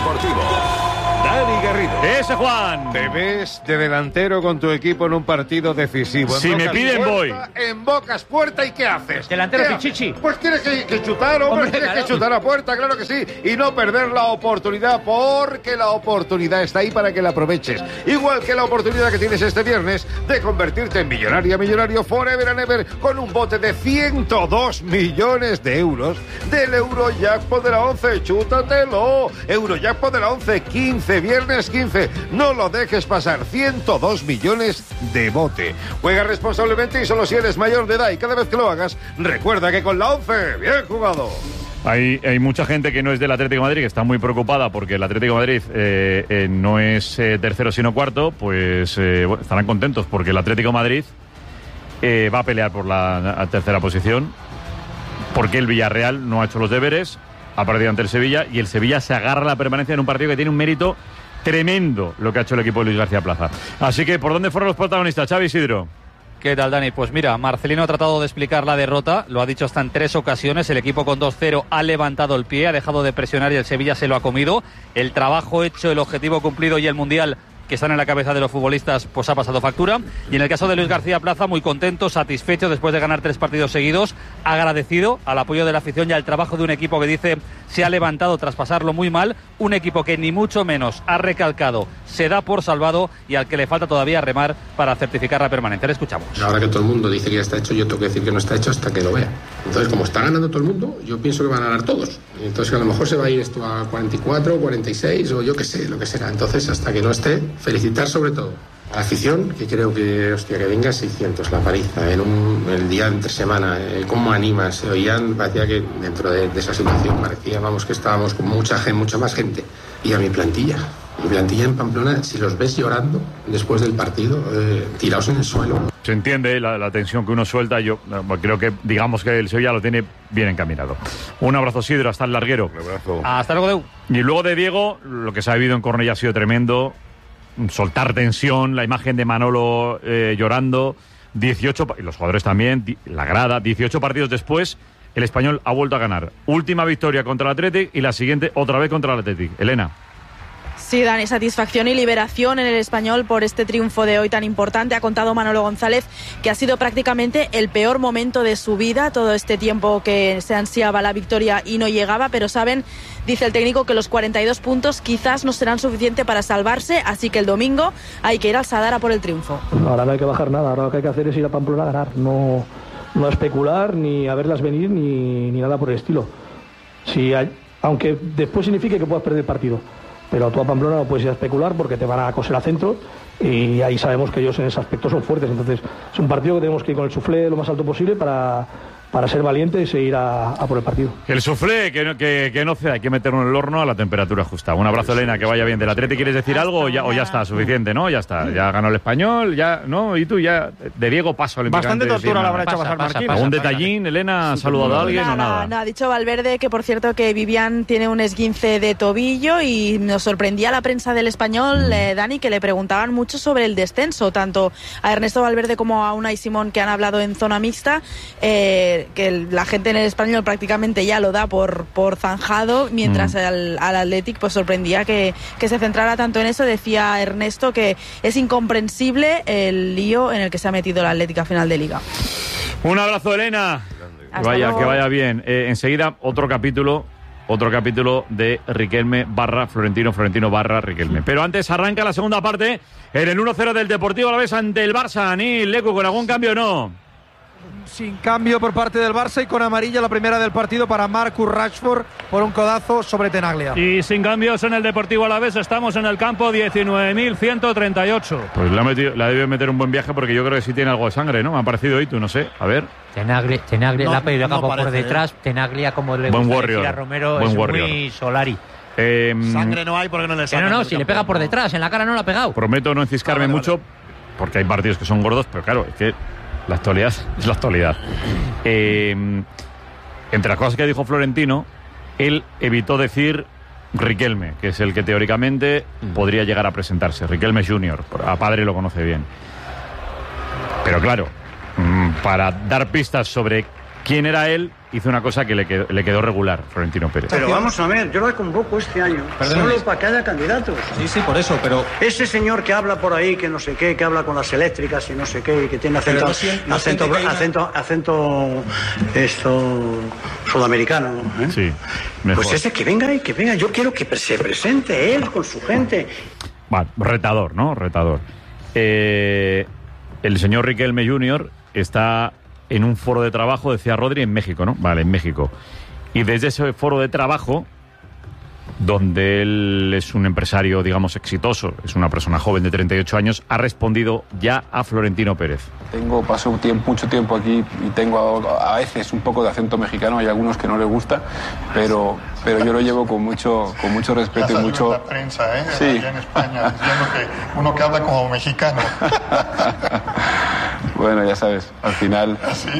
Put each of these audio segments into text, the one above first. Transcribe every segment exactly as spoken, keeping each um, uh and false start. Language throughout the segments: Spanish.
deportivo. Dani Garrido. Ese Juan. Te ves de delantero con tu equipo en un partido decisivo. Si me piden voy. Embocas puerta y ¿qué haces? Delantero ¿Qué Pichichi. haces? Pues tienes que, que chutar, hombre, Hombre, tienes claro. que chutar a puerta, claro que sí. Y no perder la oportunidad, porque la oportunidad está ahí para que la aproveches. Igual que la oportunidad que tienes este viernes de convertirte en millonaria, millonario forever and ever con un bote de ciento dos millones de euros del Eurojackpot de la once. Chútatelo. Eurojackpot de la once, quince, viernes quince. No lo dejes pasar. ciento dos millones de bote. Juega responsablemente y solo si eres mayor de edad. Y cada vez que lo hagas, recuerda que con la once, bien jugado. Hay, hay mucha gente que no es del Atlético de Madrid que está muy preocupada porque el Atlético de Madrid eh, eh, no es eh, tercero sino cuarto. Pues eh, bueno, estarán contentos porque el Atlético de Madrid eh, va a pelear por la tercera posición, porque el Villarreal no ha hecho los deberes, ha perdido ante el Sevilla y el Sevilla se agarra a la permanencia en un partido que tiene un mérito tremendo lo que ha hecho el equipo de Luis García Plaza. Así que, ¿por dónde fueron los protagonistas? Xavi Isidro. ¿Qué tal, Dani? Pues mira, Marcelino ha tratado de explicar la derrota, lo ha dicho hasta en tres ocasiones, el equipo con dos cero ha levantado el pie, ha dejado de presionar y el Sevilla se lo ha comido. El trabajo hecho, el objetivo cumplido y el Mundial que están en la cabeza de los futbolistas, pues ha pasado factura. Y en el caso de Luis García Plaza, muy contento, satisfecho después de ganar tres partidos seguidos, agradecido al apoyo de la afición y al trabajo de un equipo que dice se ha levantado tras pasarlo muy mal, un equipo que ni mucho menos ha recalcado, se da por salvado y al que le falta todavía remar para certificar la permanencia. Le escuchamos. Ahora que todo el mundo dice que ya está hecho, yo tengo que decir que no está hecho hasta que lo vea. Entonces, como está ganando todo el mundo, yo pienso que van a ganar todos. Entonces, a lo mejor se va a ir esto a cuarenta y cuatro, cuarenta y seis o yo qué sé, lo que será. Entonces, hasta que no esté, felicitar sobre todo a la afición, que creo que, hostia, que venga seiscientos, la paliza, en un el día entre semana, eh, cómo animas, se oían, parecía que dentro de, de esa situación parecía, vamos, que estábamos con mucha gente, mucha más gente. Y a mi plantilla, mi plantilla en Pamplona, si los ves llorando después del partido, eh, tirados en el suelo. Se entiende la, la tensión que uno suelta. Yo eh, creo que, digamos que el Sevilla lo tiene bien encaminado. Un abrazo, Sidro, hasta el larguero. Un abrazo. Hasta luego, Deu. Y luego de Diego, lo que se ha vivido en Cornellá ha sido tremendo. Soltar tensión, la imagen de Manolo eh, llorando. dieciocho, y los jugadores también, la grada. dieciocho partidos después, el Español ha vuelto a ganar. Última victoria contra el Athletic y la siguiente otra vez contra el Athletic. Elena. Sí, Dani, satisfacción y liberación en el Español por este triunfo de hoy tan importante. Ha contado Manolo González que ha sido prácticamente el peor momento de su vida, todo este tiempo que se ansiaba la victoria y no llegaba, pero saben, dice el técnico, que los cuarenta y dos puntos quizás no serán suficientes para salvarse, así que el domingo hay que ir al Sadara por el triunfo. Ahora no hay que bajar nada, ahora lo que hay que hacer es ir a Pamplona a ganar, no, no a especular, ni a verlas venir, ni, ni nada por el estilo. Si hay, aunque después signifique que puedas perder el partido. Pero tú a Pamplona no puedes ir a especular porque te van a coser a centro y ahí sabemos que ellos en ese aspecto son fuertes. Entonces es un partido que tenemos que ir con el suflé lo más alto posible para, para ser valientes e ir a, a por el partido. El suflé, que no, que, que no sea, hay que meterlo en el horno a la temperatura justa. Un abrazo, Elena, que vaya bien. ¿Del Atleti quieres decir algo o ya, o ya está suficiente, no? Ya está, ya ganó el Español, ya, ¿no? Y tú ya, de Diego paso. Bastante tortura la habrá hecho Pasa, pasar pasa, Marquín. pasa. ¿Algún detallín, Elena? ¿Has saludado a alguien nada, o nada? No, ha dicho Valverde que, por cierto, que Vivian tiene un esguince de tobillo y nos sorprendía la prensa del Español, eh, Dani, que le preguntaban mucho sobre el descenso, tanto a Ernesto Valverde como a Unai Simón, que han hablado en zona mixta, eh, que el, la gente en el Español prácticamente ya lo da por, por zanjado, mientras mm. al, al Athletic pues sorprendía que, que se centrara tanto en eso. Decía Ernesto que es incomprensible el lío en el que se ha metido el Athletic a final de Liga. Un abrazo, Elena. Que vaya, luego. que vaya bien. Eh, enseguida, otro capítulo, otro capítulo de Riquelme barra Florentino, Florentino barra Riquelme. Pero antes arranca la segunda parte en el uno cero del Deportivo Alavés ante el Barça. Ni Lecu, ¿con algún cambio o no? Sin cambio por parte del Barça y con amarilla la primera del partido para Marcus Rashford por un codazo sobre Tenaglia. Y sin cambios en el Deportivo Alavés, estamos en el campo diecinueve mil ciento treinta y ocho. Pues le ha, metido, le ha debido meter un buen viaje porque yo creo que sí tiene algo de sangre, ¿no? Me ha parecido Itu, no sé, a ver. Tenaglia, Tenaglia no, le ha pedido a no campo parece, por detrás, ¿eh? Tenaglia, como le Buen gusta warrior. decir a Romero, Buen es warrior. muy Solari. Eh, Sangre no hay porque no le Que sale. no, no, si le pega por detrás, en la cara no le ha pegado. Prometo no enciscarme Ah, vale, mucho, vale. porque hay partidos que son gordos, pero claro, es que la actualidad es la actualidad. Eh, entre las cosas que dijo Florentino, él evitó decir Riquelme, que es el que teóricamente podría llegar a presentarse. Riquelme junior, a padre lo conoce bien. Pero claro, para dar pistas sobre quién era él, hizo una cosa que le quedó, le quedó regular, Florentino Pérez. Pero vamos a ver, yo la convoco este año Perdón, solo para que haya candidatos. Sí, sí, por eso, pero... Ese señor que habla por ahí, que no sé qué, que habla con las eléctricas y no sé qué, y que tiene acento, no siente, no acento, siente que hay acento, una... acento, esto, sudamericano, ¿eh? Sí, mejor. Pues ese que venga y que venga, yo quiero que se presente él con su gente. Vale, retador, ¿no? Retador. Eh, el señor Riquelme junior está en un foro de trabajo, decía Rodri, en México, ¿no? Vale, en México. Y desde ese foro de trabajo, donde él es un empresario, digamos, exitoso, es una persona joven de treinta y ocho años, ha respondido ya a Florentino Pérez. Tengo, paso tiempo, mucho tiempo aquí y tengo a, a veces un poco de acento mexicano, hay algunos que no les gusta, pero, pero yo lo llevo con mucho, con mucho respeto y mucho... La prensa, ¿eh? Sí. Allá en España, diciendo que uno que habla como mexicano. Bueno, ya sabes, al final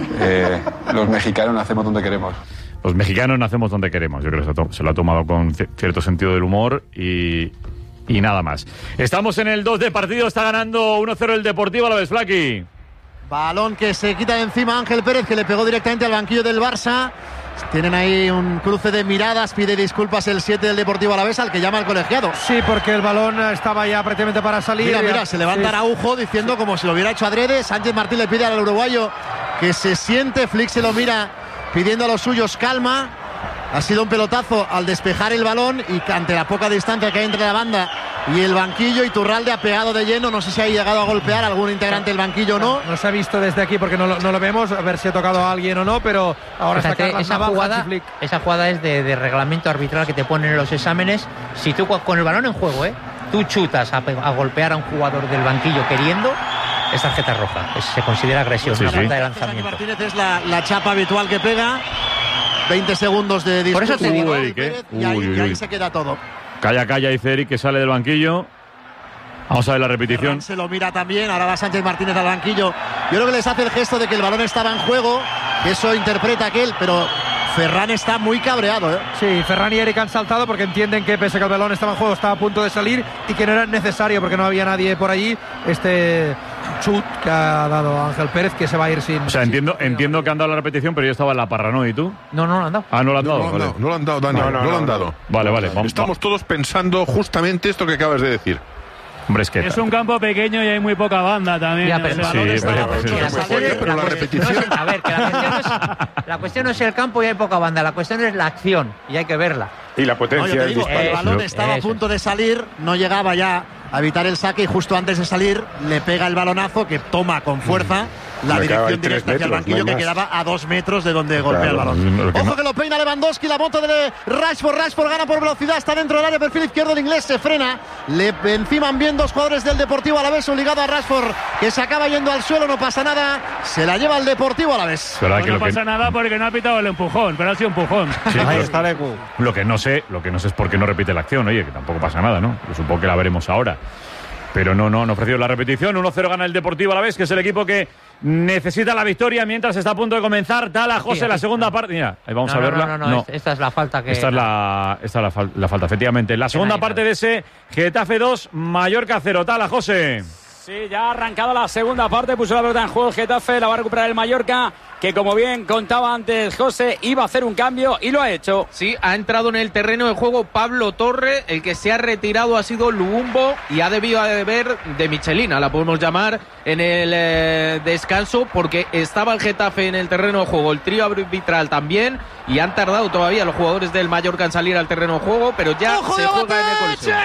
eh, los mexicanos nacemos donde queremos. Los mexicanos nacemos donde queremos. Yo creo que se, to- se lo ha tomado con c- cierto sentido del humor y, y nada más. Estamos en el dos de partido, está ganando uno cero el Deportivo Alavés, Flaqui. Balón que se quita de encima Ángel Pérez, que le pegó directamente al banquillo del Barça. Tienen ahí un cruce de miradas, pide disculpas el siete del Deportivo Alavés al que llama el colegiado. Sí, porque el balón estaba ya prácticamente para salir. Mira, mira, se levanta Sí. Araujo diciendo como si lo hubiera hecho adrede. Sánchez Martín le pide al uruguayo que se siente, Flick se lo mira pidiendo a los suyos calma. Ha sido un pelotazo al despejar el balón y ante la poca distancia que hay entre la banda y el banquillo, Iturralde ha pegado de lleno. No sé si ha llegado a golpear a algún integrante del banquillo o no. No se ha visto desde aquí porque no lo, no lo vemos, a ver si ha tocado a alguien o no, pero ahora Fíjate, está Carlas esa Navarro, jugada, Hansi Flick. esa jugada es de, de reglamento arbitral que te ponen en los exámenes. Si tú con el balón en juego, ¿eh? tú chutas a, a golpear a un jugador del banquillo queriendo, es tarjeta roja. Es, se considera agresión, Sí, una sí. falta de Sánchez lanzamiento. Martínez es la, la chapa habitual que pega. veinte segundos de Por eso discurso te digo, de Eric, Pérez, ¿eh? y ahí, Uy, uy, y ahí uy. se queda todo. Calla, calla, dice Eric, que sale del banquillo. Vamos a ver la repetición. Ferran se lo mira también, ahora va Sánchez Martínez al banquillo. Yo creo que les hace el gesto de que el balón estaba en juego, que eso interpreta aquel, pero Ferran está muy cabreado, ¿eh? Sí, Ferran y Eric han saltado porque entienden que pese a que el balón estaba en juego, estaba a punto de salir y que no era necesario porque no había nadie por allí. Este chut que ha dado Ángel Pérez, que se va a ir sin... O sea, entiendo, entiendo que han dado la repetición, pero yo estaba en la parra, ¿no? ¿Y tú? No, no lo han dado. Ah, no lo han dado. No, no, vale. no, no lo han dado, Dani, no, lo han dado. Vale, vale. Vamos, Estamos todos pensando justamente esto que acabas de decir. Hombre, es que... Es un campo pequeño y hay muy poca banda también. Ya, pero o sea, Sí, está vale, a pues punto sí. de La salir. cuestión- pero la cuestión- repetición- no es- a ver, que la cuestión, no es, la cuestión no es el campo y hay poca banda, la cuestión es la acción y hay que verla. Y la No, potencia yo te del digo, disparo. el balón Eso, estaba a eso. punto de salir, no llegaba ya a evitar el saque y justo antes de salir le pega el balonazo que toma con fuerza la Le quedaba ahí dirección tres directa hacia el metros, banquillo no que hay más. quedaba a dos metros de donde golpea el Claro, balón. lo que Ojo no- que lo peina Lewandowski, la moto de Rashford, Rashford gana por velocidad, está dentro del área, perfil izquierdo, el inglés se frena, le enciman bien dos jugadores del Deportivo Alavés, obligado a Rashford que se acaba yendo al suelo, no pasa nada, se la lleva el Deportivo Alavés. ¿Verdad pues que no lo que- pasa nada porque no ha pitado el empujón, pero ha sido empujón. Sí, pero- Lo que no sé, lo que no sé es por qué no repite la acción, oye, que tampoco pasa nada, ¿no? Yo supongo que la veremos ahora. Pero no, no, no ofreció la repetición. uno cero gana el Deportivo Alavés, que es el equipo que necesita la victoria mientras está a punto de comenzar. Tala, José, aquí la está. segunda parte. Mira, ahí vamos No, a no, verla. No, no, no, esta es la falta que... Esta es la, esta es la, fal- la falta, efectivamente. La segunda nadie parte de ese Getafe dos, Mallorca cero. Tala, José. Sí, ya ha arrancado la segunda parte, puso la pelota en juego el Getafe, la va a recuperar el Mallorca, que como bien contaba antes José, iba a hacer un cambio y lo ha hecho. Sí, ha entrado en el terreno de juego Pablo Torre, el que se ha retirado ha sido Lubumbo y ha debido de ver de Michelina, la podemos llamar, en el eh, descanso, porque estaba el Getafe en el terreno de juego, el trío arbitral también, y han tardado todavía los jugadores del Mallorca en salir al terreno de juego, pero ya ¡Ojo se de juega en el Abate! Coliseo.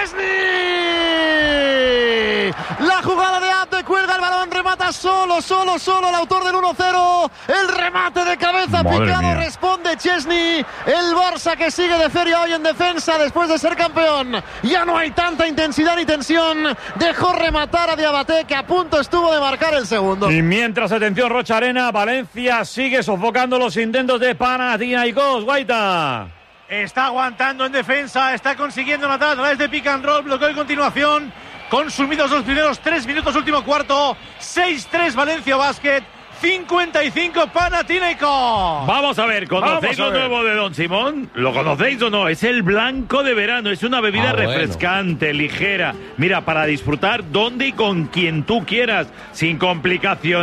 ¡Chesney! La jugada de Abde, cuelga el balón, remata solo, solo, solo el autor del uno cero. El remate de cabeza Madre picado, mía. responde Chesney. El Barça que sigue de feria hoy en defensa después de ser campeón. Ya no hay tanta intensidad ni tensión. Dejó rematar a Diabaté, que a punto estuvo de marcar el segundo. Y mientras, atención, Rocha Arena, Valencia sigue sofocando los intentos de Panathinaikos. Guaita. Está aguantando en defensa, está consiguiendo matar a través de pick and roll, bloqueo y continuación. Consumidos los primeros tres minutos, último cuarto. seis tres Valencia Basket, cincuenta y cinco Panathinaikos. Vamos a ver, ¿conocéis Vamos a lo ver. nuevo de Don Simón? ¿Lo conocéis o no? Es el blanco de verano, es una bebida Ah, bueno. refrescante, ligera. Mira, para disfrutar donde y con quien tú quieras, sin complicaciones.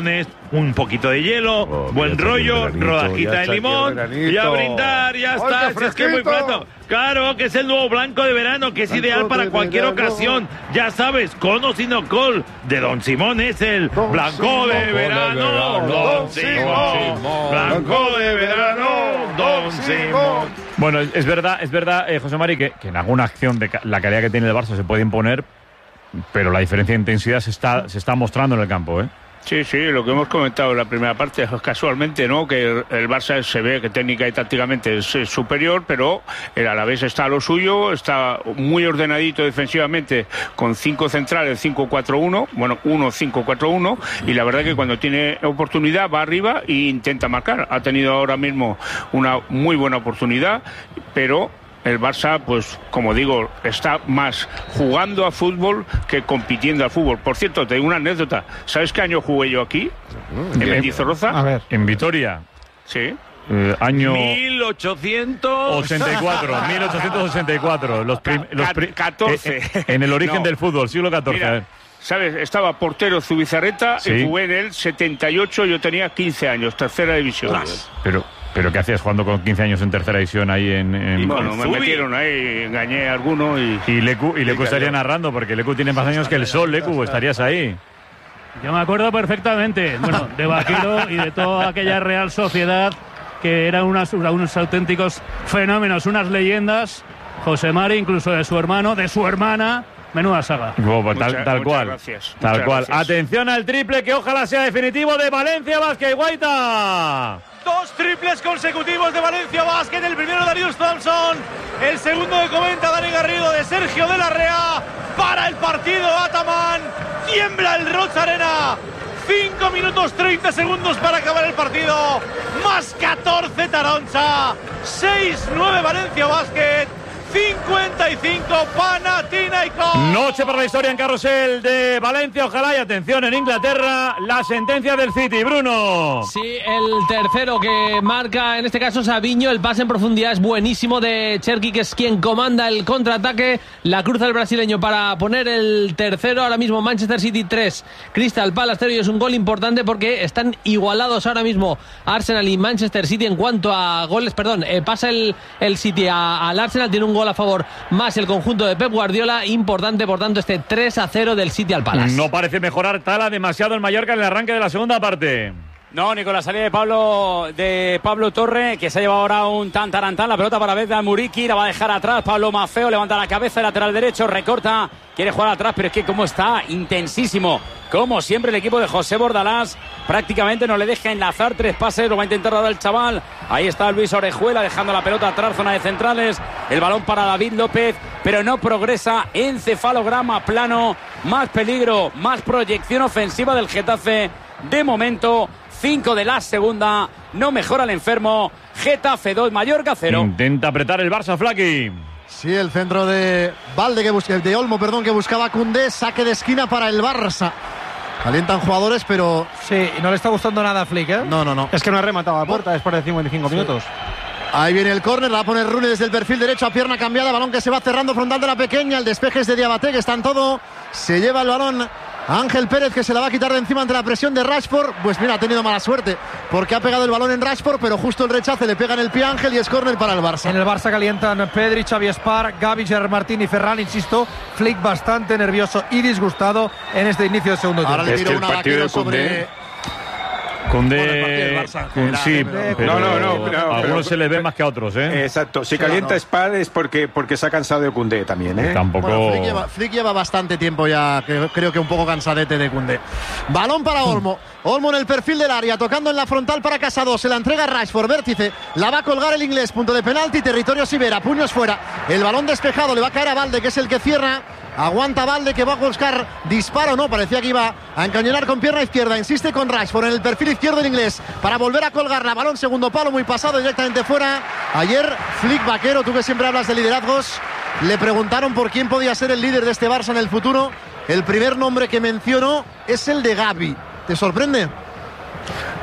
un poquito de hielo, Oh, buen mira, rollo, el veranito, rodajita ya de está aquí el limón veranito. y a brindar, ya ¡Ay, está. qué Si es que es muy fresquito! pronto. Claro que es el nuevo blanco de verano, que es Blanco ideal para de cualquier verano. ocasión. Ya sabes, con o sin alcohol, de Don Simón es el Don blanco Simón, de verano. Don Don Simón. Simón, blanco de verano, Don Simón. Bueno, es, es verdad, es verdad, eh, José Mari, que, que en alguna acción de ca- la calidad que tiene el Barça se puede imponer, pero la diferencia de intensidad se está, se está mostrando en el campo, ¿eh? Sí, sí, lo que hemos comentado en la primera parte, casualmente, ¿no? Que el, el Barça se ve que técnica y tácticamente es, es superior, pero el Alavés está a lo suyo, está muy ordenadito defensivamente, con cinco centrales, cinco cuatro uno, bueno, uno cinco cuatro uno, y la verdad que cuando tiene oportunidad va arriba e intenta marcar. Ha tenido ahora mismo una muy buena oportunidad, pero el Barça, pues como digo, está más jugando a fútbol que compitiendo al fútbol. Por cierto, te digo una anécdota. ¿Sabes qué año jugué yo aquí? En Mendizorroza. A ver. En Vitoria. Sí. Eh, año mil ochocientos ochenta y cuatro, mil ochocientos ochenta y cuatro. Los prim- los pri- catorce. eh, eh, en el origen No. del fútbol, siglo catorce. a Mira, ver. ¿sabes? Estaba portero Zubizarreta Sí. y jugué en el setenta y ocho, yo tenía quince años, tercera división. Pero, pero ¿qué hacías jugando con quince años en tercera división ahí en, en- Y bueno, en me Zubi? metieron ahí, engañé a alguno y... Y Lecu, y Lecu Y estaría cayó. narrando, porque Lecu tiene más años que el sol, Lecu, estarías ahí. Yo me acuerdo perfectamente, bueno, de Vaquero y de toda aquella Real Sociedad que eran unas, unos auténticos fenómenos, unas leyendas. José Mari, incluso de su hermano, de su hermana. Menuda saga. Oh, pues tal, Muchas- tal muchas cual. gracias, Tal muchas cual. gracias. Atención al triple que ojalá sea definitivo de Valencia Vázquez Guaita. Dos triples consecutivos de Valencia Basket. El primero Darius Thompson. El segundo de comenta Dani Garrido de Sergio de la Rea. Para el partido Ataman. Tiembla el Rocha Arena. cinco minutos treinta segundos para acabar el partido. Más catorce Taroncha. seis nueve Valencia Basket. cincuenta y cinco Panathinaikos. Noche para la historia en carrusel de Valencia, ojalá. Y atención en Inglaterra, la sentencia del City, Bruno. Sí, el tercero que marca, en este caso Sabiño, el pase en profundidad es buenísimo de Cherki, que es quien comanda el contraataque, la cruza el brasileño para poner el tercero. Ahora mismo Manchester City tres, Crystal Palace cero, y es un gol importante porque están igualados ahora mismo Arsenal y Manchester City en cuanto a goles. Perdón, eh, pasa el, el City a- al Arsenal, tiene un gol a favor más el conjunto de Pep Guardiola. Importante, por tanto, este tres a cero del City al Palace. No parece mejorar Tala demasiado el Mallorca en el arranque de la segunda parte. No, ni con la salida de Pablo de Pablo Torre, que se ha llevado ahora un tan tarantán. La pelota para vez de Muriqui, la va a dejar atrás. Pablo Mafeo levanta la cabeza, el lateral derecho, recorta, quiere jugar atrás, pero es que como está intensísimo. Como siempre el equipo de José Bordalás prácticamente no le deja enlazar tres pases, lo va a intentar dar el chaval. Ahí está Luis Orejuela dejando la pelota atrás, zona de centrales. El balón para David López, pero no progresa. Encefalograma plano, más peligro, más proyección ofensiva del Getafe. De momento, cinco de la segunda, no mejora el enfermo. Getafe dos, Mallorca cero. Intenta apretar el Barça, Flaqui. Sí, el centro de Valde que busca, de Olmo, perdón, que buscaba Koundé, saque de esquina para el Barça. Calientan jugadores, pero sí, y no le está gustando nada a Flick, ¿eh? No, no, no. Es que no ha rematado a puerta después de cincuenta y cinco minutos. Ahí viene el córner, la va a poner Rune desde el perfil derecho a pierna cambiada, balón que se va cerrando frontal de la pequeña, el despeje es de Diabaté, que está en todo, se lleva el balón Ángel Pérez, que se la va a quitar de encima ante la presión de Rashford. Pues mira, ha tenido mala suerte porque ha pegado el balón en Rashford, pero justo el rechace le pega en el pie a Ángel y es córner para el Barça. En el Barça calientan Pedri, Xavi Espar, Gavi, Gerard Martín y Ferran. Insisto, Flick bastante nervioso y disgustado en este inicio de segundo tiempo. Ahora le tiro una vaquero sobre... Koundé, Koundé, sí, pero no, no, no, no, a algunos pero- se les ve más que a otros, ¿eh? Exacto, si Sí, calienta no. Spal es porque, porque se ha cansado de Koundé también, ¿eh? Tampoco. Bueno, Flick lleva, Flick lleva bastante tiempo ya, que- creo que un poco cansadete de Koundé. Balón para Olmo. Olmo en el perfil del área, tocando en la frontal para Casado. Se la entrega Rashford, vértice. La va a colgar el inglés, punto de penalti, territorio Sibera, puños fuera. El balón despejado le va a caer a Valde, que es el que cierra. Aguanta Valde, que va a buscar disparo, no, parecía que iba a encañonar con pierna izquierda. Insiste con Rashford en el perfil izquierdo del inglés para volver a colgarla. Balón segundo palo, muy pasado, directamente fuera. Ayer Flick Vaquero, tú que siempre hablas de liderazgos, le preguntaron por quién podía ser el líder de este Barça en el futuro. El primer nombre que mencionó es el de Gavi. ¿Te sorprende?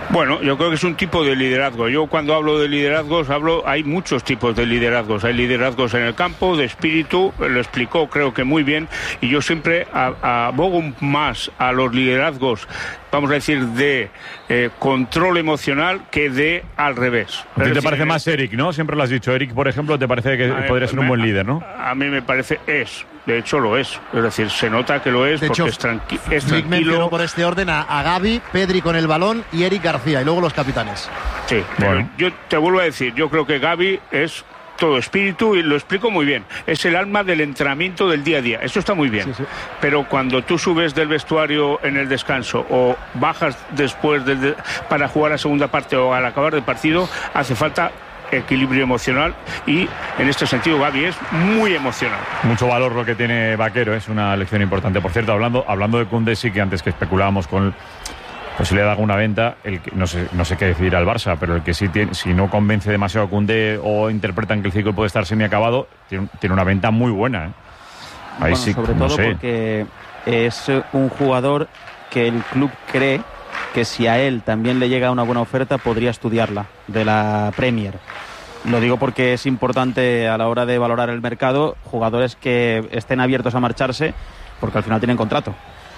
Bueno, yo creo que es un tipo de liderazgo. Yo cuando hablo de liderazgos, hablo, hay muchos tipos de liderazgos. Hay liderazgos en el campo, de espíritu, lo explicó creo que muy bien, y yo siempre abogo más a los liderazgos, vamos a decir, de eh, control emocional que de al revés. ¿A ti te decir, parece más Eric, no? Siempre lo has dicho. Eric, por ejemplo, te parece que podría ser un buen líder, ¿no? A mí me parece es. De hecho, lo es. Es decir, se nota que lo es de porque hecho, es, tranqui es Flick tranquilo. mencionó por este orden a, a Gavi, Pedri con el balón y Eric García, y luego los capitanes. Sí, bueno. Yo te vuelvo a decir, yo creo que Gavi es todo espíritu y lo explico muy bien. Es el alma del entrenamiento del día a día. Eso está muy bien. Sí, sí. Pero cuando tú subes del vestuario en el descanso o bajas después del de, para jugar la segunda parte o al acabar del partido, hace falta equilibrio emocional, y en este sentido Gavi es muy emocional. Mucho valor lo que tiene Vaquero, es una lección importante. Por cierto, hablando hablando de Koundé, sí que antes que especulábamos con posibilidad de alguna venta, el que, no sé no sé qué decir al Barça, pero el que sí tiene, si no convence demasiado a Koundé o interpretan que el ciclo puede estar semiacabado, tiene, tiene una venta muy buena, ¿eh? Ahí bueno, sí, sobre no todo sé. porque es un jugador que el club cree que si a él también le llega una buena oferta podría estudiarla, de la Premier. Lo digo porque es importante a la hora de valorar el mercado jugadores que estén abiertos a marcharse, porque al final tienen contrato.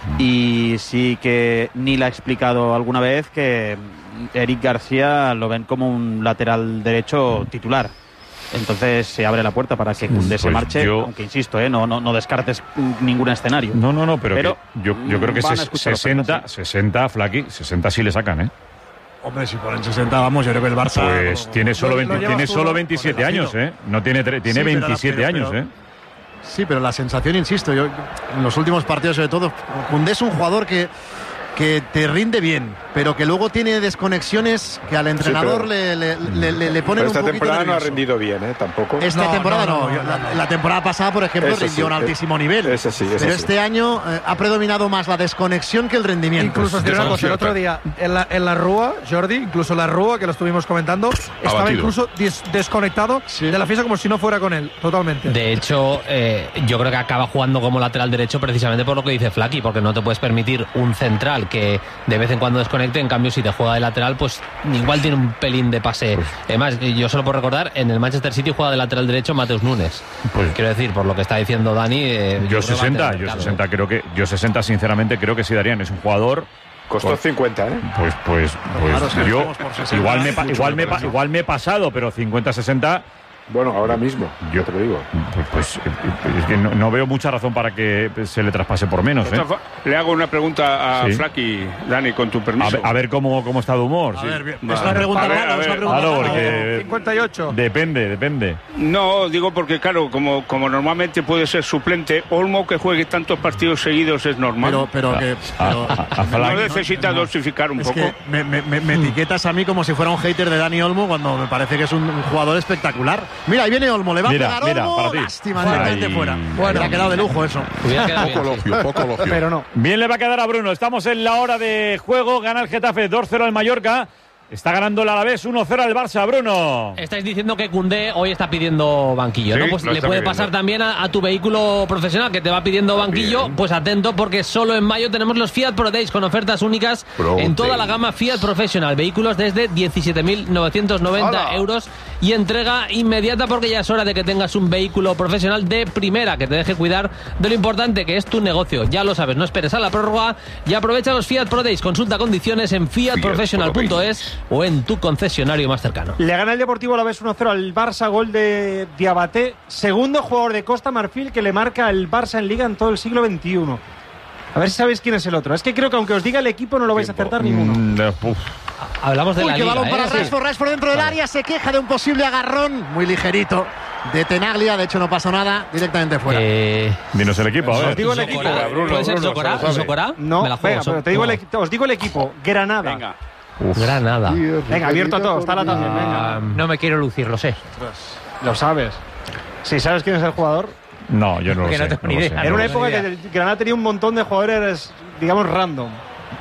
Y sí que Neil ha explicado alguna vez que Eric García lo ven como un lateral derecho titular. Entonces se abre la puerta para que Koundé pues se marche, yo... aunque insisto, ¿eh? no, no, no descartes ningún escenario. No, no, no, pero, pero yo, yo creo que ses, sesenta, sesenta, Flaky, sesenta sí le sacan, ¿eh? Hombre, si ponen sesenta, vamos, yo creo que el Barça... Pues lo, tiene solo, veinte, tiene solo veintisiete años, ¿eh? No tiene, tiene sí, veintisiete pero, años, pero, ¿eh? Sí, pero la sensación, insisto, yo en los últimos partidos sobre todo, Koundé es un jugador que... que te rinde bien, pero que luego tiene desconexiones que al entrenador sí, le, le, le, le, le ponen un poquito nervioso. Esta temporada no ha rendido bien, ¿eh? Tampoco. Esta no, temporada no. no, no. La, la temporada pasada, por ejemplo, eso rindió sí, a un altísimo es, nivel. Ese sí, ese pero sí. este año eh, ha predominado más la desconexión que el rendimiento. Incluso os diré una cosa, el otro día en la, en la Rúa, Jordi, incluso la Rúa, que lo estuvimos comentando, estaba Abatido. incluso des, desconectado sí. de la fiesta como si no fuera con él, totalmente. De hecho, eh, yo creo que acaba jugando como lateral derecho precisamente por lo que dice Flaky, porque no te puedes permitir un central que de vez en cuando desconecte. En cambio, si te juega de lateral, pues igual tiene un pelín de pase. Además, yo solo por recordar, en el Manchester City juega de lateral derecho Mateus Nunes. Pues, quiero decir, por lo que está diciendo Dani, eh, yo, yo sesenta, yo sesenta creo que yo sesenta sinceramente creo que sí darían. Es un jugador costó pues, cincuenta, ¿eh? Pues pues pues claro, yo igual me igual me igual me he pasado, pero cincuenta sesenta. Bueno, ahora mismo, yo te lo digo. Pues, pues es que no, no veo mucha razón para que se le traspase por menos, ¿eh? Le hago una pregunta a ¿Sí? Flaky, Dani, con tu permiso. A ver, a ver cómo, cómo está de humor. A ¿sí? ver, es una pregunta rara, es una pregunta claro, porque cincuenta y ocho. Depende, depende. No, digo porque, claro, como, como normalmente puede ser suplente, Olmo que juegue tantos partidos seguidos es normal. Pero, pero que... Pero, a, a, a no necesita no, no, dosificar un es poco. Que me, me, me, me etiquetas a mí como si fuera un hater de Dani Olmo cuando me parece que es un, un jugador espectacular. Mira, ahí viene Olmo. Le va mira, a pegar mira, Olmo, para ti. Lástima, directamente fuera. Bueno, le ha quedado de lujo eso. Poco elogio, poco elogio. Pero no. Bien le va a quedar a Bruno. Estamos en la hora de juego. Gana el Getafe dos cero al Mallorca. Está ganando el Alavés uno cero al Barça, Bruno. Estáis diciendo que Koundé hoy está pidiendo banquillo, sí, ¿no? Pues le puede pidiendo. pasar también a, a tu vehículo profesional que te va pidiendo banquillo. Bien. Pues atento, porque solo en mayo tenemos los Fiat Pro Days con ofertas únicas Pro en toda Days. la gama Fiat Professional. Vehículos desde diecisiete mil novecientos noventa euros y entrega inmediata, porque ya es hora de que tengas un vehículo profesional de primera que te deje cuidar de lo importante que es tu negocio. Ya lo sabes, no esperes a la prórroga y aprovecha los Fiat Pro Days. Consulta condiciones en fiat professional punto es o en tu concesionario más cercano. Le gana el Deportivo Alavés uno cero al Barça, gol de Diabaté, segundo jugador de Costa Marfil que le marca el Barça en Liga en todo el siglo veintiuno. A ver si sabéis quién es el otro. Es que creo que aunque os diga el equipo no lo vais a acertar ninguno. Mm, Hablamos de Uy, la qué Liga, balón para ¿eh? Rashford, Rashford dentro del área, se queja de un posible agarrón muy ligerito de Tenaglia, de hecho no pasó nada, directamente fuera. Eh... Dinos el equipo, a ver. Os digo el equipo. ¿Puede ser Socorá? ¿Socorá? No, venga, pero te digo el, os digo el equipo. Granada. Venga. Uf. Granada. Venga, abierto todo, está la también, venga. Uh, no me quiero lucir, lo sé. Lo sabes. Si sabes quién es el jugador. No, yo no lo que sé. No tengo ni idea. No Era una época que Granada tenía un montón de jugadores, digamos, random.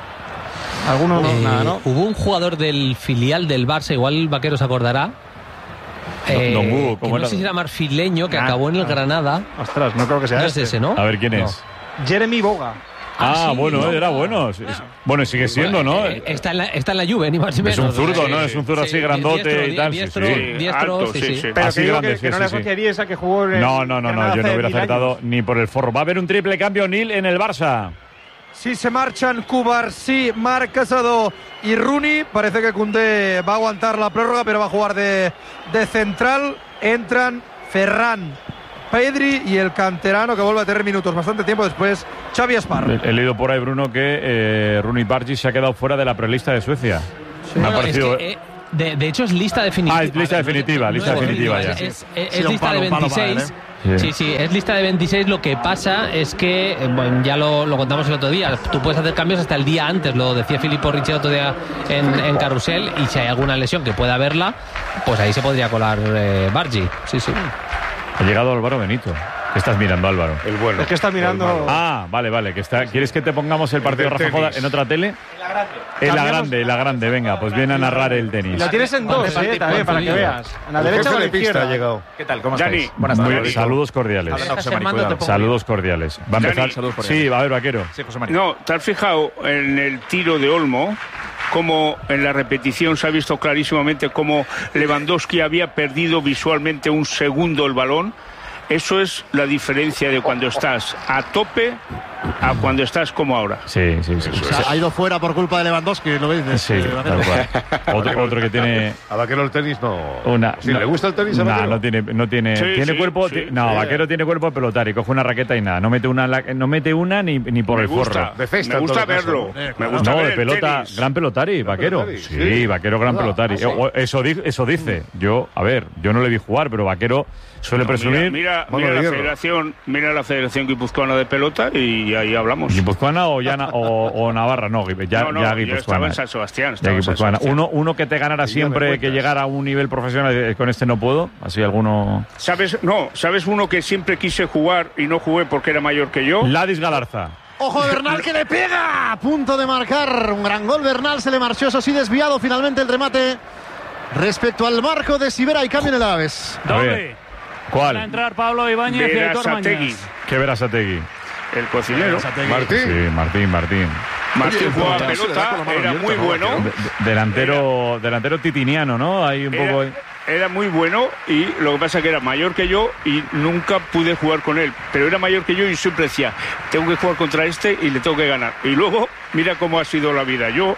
Algunos eh, nada, ¿no? Hubo un jugador del filial del Barça, igual el Vaquero se acordará. Eh, Don Hugo, ¿cómo no sé si era marfileño, que nah, acabó en el no. Granada. Ostras, no creo que sea no este. es ese, ¿no? A ver quién no. es. Jeremy Boga. Ah, Ah, sí. bueno, era bueno. Sí, sí. Bueno, sigue siendo, ¿no? Eh, Está en la, está en la Juve, ni más ni menos. Es un zurdo, O sea, ¿no? Es un zurdo así grandote diestro, y tal. Diestro, sí, sí. diestro, Alto, sí, sí, sí. sí. Pero Así que digo grande, que, sí, que no sí, le sí. asociaríais a que jugó en el No, no, no, no, Granada yo no hace hubiera mil acertado años. ni por el forro. Va a haber un triple cambio, Nil, en el Barça. Sí, se marchan Cubarsí, Marc Casado y Rooney. Parece que Koundé va a aguantar la prórroga, pero va a jugar de, de central. Entran Ferran, Pedri y el canterano que vuelve a tener minutos bastante tiempo después, Xavi Espar. He, he leído por ahí, Bruno, que eh, Rooney Bargi se ha quedado fuera de la prelista de Suecia. Me ha Bueno, es parecido... que, eh, de, de hecho, es lista definitiva. Ah, es lista definitiva, lista es definitiva Es, ya. es- es Sí, un lista palo, de un palo para él, veintiséis. ¿eh? Sí, sí, es lista de veintiséis. Lo que pasa es que, eh, bueno, ya lo, lo contamos el otro día, tú puedes hacer cambios hasta el día antes, lo decía Filippo Ricci el otro día en, en Carrusel, y si hay alguna lesión que pueda haberla, pues ahí se podría colar eh, Bargi. Sí, sí. Ha llegado Álvaro Benito. ¿Qué estás mirando, Álvaro? El bueno. Es que está mirando. Ah, vale, vale. Que está... ¿Quieres que te pongamos el partido de del Rafa Joda tenis. en otra tele? En la grande, en la grande. Venga, pues viene a narrar el tenis. Lo tienes en dos, eh, también, para que veas. En la derecha o en la izquierda. llegado. ¿Qué tal? ¿Cómo Dani. estáis? Buenas Muy- tardes. saludos cordiales. Habla José Mari, Armando, cuidado. te pongo- Saludos cordiales. Va a empezar. Dani. Saludos cordiales. Sí, va a ver, vaquero. Sí, José Mari. No, ¿te has fijado en el tiro de Olmo? Como en la repetición se ha visto clarísimamente cómo Lewandowski había perdido visualmente un segundo el balón. Eso es la diferencia de cuando estás a tope a cuando estás como ahora. Sí, sí, sí. O sea, ha ido fuera por culpa de Lewandowski, ¿lo veis? Sí, Eh, tal cual. Otro, otro que tiene A Vaquero el tenis no. una. Si no, le gusta el tenis a nah, Vaquero. no tiene, no tiene, Sí, tiene sí, cuerpo. sí, ti- no, sí. Vaquero tiene cuerpo de pelotar y coge una raqueta y nada. No mete una, la- no mete una ni, ni por Me el gusta, forro. De festa, me en gusta todo caso. verlo. Eh, Me gusta No, ver de el pelota, tenis. gran pelotari, Vaquero. pelotari, Sí, sí. Vaquero, gran Ah, pelotari. sí. Eh, o- Eso, di- eso dice. Yo, a ver, yo no le vi jugar, pero Vaquero suele No, presumir. Mira, mira, Mano mira de la hierro. federación, mira la Federación Guipuzcoana de Pelota y ahí hablamos. ¿Guipuzcoana o, ya na- o, o Navarra? No, ya, no, no, ya yo Guipuzcoana. estaba en San Sebastián. Ya Estaba en San Guipuzcoana. Sebastián. Uno, uno que te ganara Y ya me siempre, que cuentas. llegara a un nivel profesional, eh, con este no puedo. Así alguno. ¿Sabes? No, ¿sabes uno que siempre quise jugar y no jugué porque era mayor que yo? Ladis Galarza. Ojo de Bernal que le pega. A punto de marcar. Un gran gol. Bernal se le marchó, eso sí, desviado finalmente el remate. Respecto al marco de Sibera y cambio en el Aves. A ver, Doble. ¿cuál? Para entrar Pablo Ibáñez y Aitor Berasategui, Mañas. ¿Qué verás a Tegui? el cocinero. Martín. Sí, Martín, Martín. Martín jugaba se le da pelota, con la mano era abierta, muy ¿no, bueno. Vaquero? De- delantero, delantero titiniano, ¿no? Hay un poco. Era, era muy bueno y lo que pasa es que era mayor que yo y nunca pude jugar con él. Pero era mayor que yo y siempre decía, tengo que jugar contra este y le tengo que ganar. Y luego, mira cómo ha sido la vida. Yo,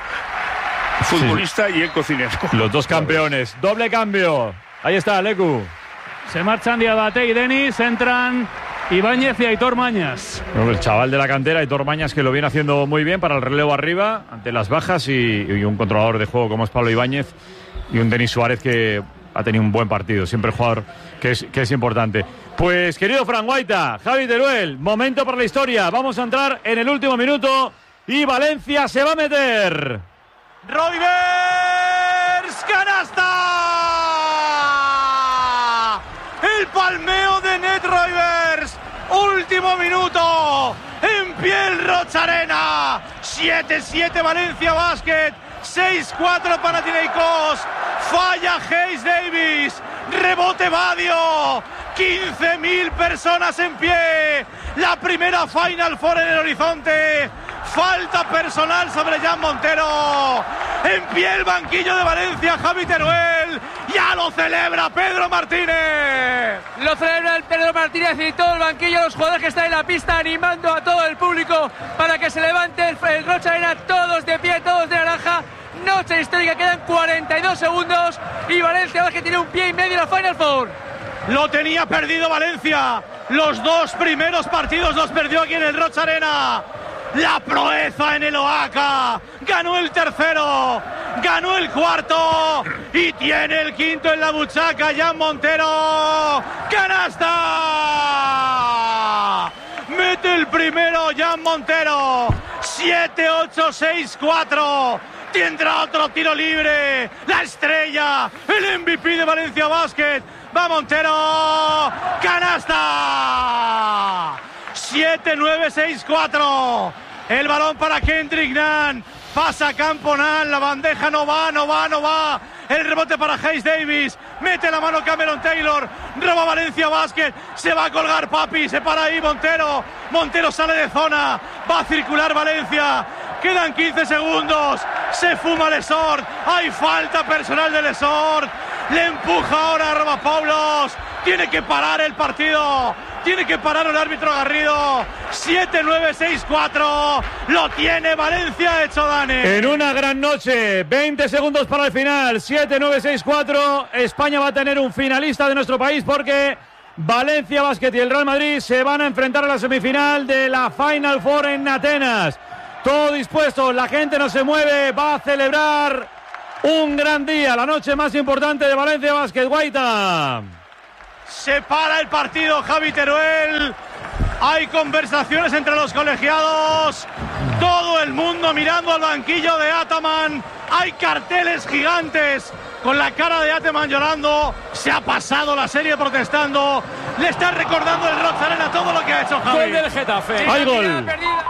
futbolista y él cocinero. Los dos campeones. Doble cambio. Ahí está, Lecu. Se marchan Diabate y Denis, entran Ibáñez y Aitor Mañas. Bueno, el chaval de la cantera, Aitor Mañas, que lo viene haciendo muy bien para el relevo arriba, ante las bajas, y, y un controlador de juego como es Pablo Ibáñez, y un Denis Suárez que ha tenido un buen partido, siempre jugador que es, que es importante. Pues, querido Fran Guaita, Javi Teruel, momento para la historia. Vamos a entrar en el último minuto y Valencia se va a meter. Roivers, canasta. El palmeo de Net Roivers. Último minuto. En pie el Rocharena. siete siete Valencia Basket. seis cuatro Panathinaikos. Falla Hayes Davis. Rebote Badio. quince mil personas en pie. La primera Final Four en el horizonte. Falta personal sobre Jan Montero. En pie el banquillo de Valencia, Javi Teruel. Ya lo celebra Pedro Martínez. Lo celebra el Pedro Martínez y todo el banquillo, los jugadores que están en la pista animando a todo el público para que se levante el, el Rocha Arena, todos de pie, todos de naranja. Noche histórica, quedan cuarenta y dos segundos y Valencia que tiene un pie y medio en la Final Four. Lo tenía perdido Valencia. Los dos primeros partidos los perdió aquí en el Rocha Arena. La proeza en el Oaxaca. Ganó el tercero. Ganó el cuarto. Y tiene el quinto en la buchaca. Jan Montero. ¡Canasta! Mete el primero Jan Montero. siete ocho seis cuatro. Tendrá otro tiro libre. La estrella. El M V P de Valencia Basket. Va Montero. ¡Canasta! siete nueve seis cuatro. El balón para Kendrick Nunn. Pasa Campo Nunn. La bandeja no va, no va, no va. El rebote para Hayes Davis. Mete la mano Cameron Taylor. roba Valencia Basket, se va a colgar Papi, se para ahí Montero, Montero sale de zona, va a circular Valencia, quedan quince segundos, se fuma Lesort, hay falta personal de Lesort, le empuja ahora a Robapaulos, tiene que parar el partido, tiene que parar el árbitro Garrido. Siete nueve seis cuatro, lo tiene Valencia hecho, Dani. En una gran noche, veinte segundos para el final, siete nueve seis cuatro, España va a tener un finalista de nuestro país porque Valencia Basket y el Real Madrid se van a enfrentar a la semifinal de la Final Four en Atenas. Todo dispuesto, la gente no se mueve, va a celebrar un gran día, la noche más importante de Valencia Basket. Guaita. Se para el partido, Javi Teruel. Hay conversaciones entre los colegiados. Todo el mundo mirando al banquillo de Ataman. Hay carteles gigantes con la cara de Ataman llorando. Se ha pasado la serie protestando. Le está recordando el Rox Arena todo lo que ha hecho Javi. Gol del Getafe. Hay gol.